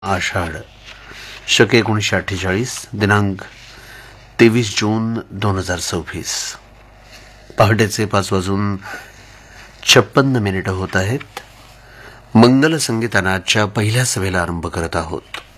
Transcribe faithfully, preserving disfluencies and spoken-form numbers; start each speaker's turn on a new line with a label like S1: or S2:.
S1: आषाढ शके एकोणीसशे अठ्ठेचाळीस दिनांक तेवीस जून दोन हजार सव्वीस पहाटेचे पाच वाजून छप्पन्न मिनिटं होत आहेत. मंगल संगीतानाच्या पहिल्या सभेला आरंभ करत आहोत.